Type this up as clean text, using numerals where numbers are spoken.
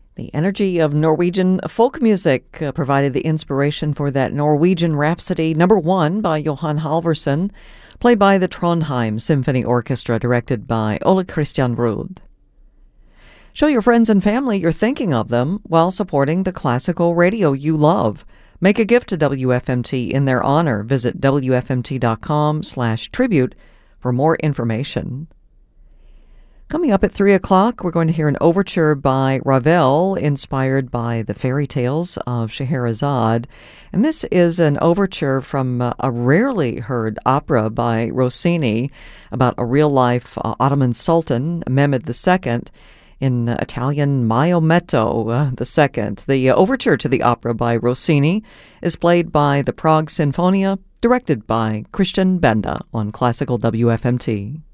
The energy of Norwegian folk music provided the inspiration for that Norwegian Rhapsody #1 by Johan Halvorsen, played by the Trondheim Symphony Orchestra, directed by Ole Christian Ruud. Show your friends and family you're thinking of them while supporting the classical radio you love. Make a gift to WFMT in their honor. Visit WFMT.com/tribute for more information. Coming up at 3 o'clock, we're going to hear an overture by Ravel, inspired by the fairy tales of Scheherazade. And this is an overture from a rarely heard opera by Rossini about a real-life Ottoman Sultan, Mehmed II, in Italian Maometto II. The overture to the opera by Rossini is played by the Prague Sinfonia, directed by Christian Benda on Classical WFMT.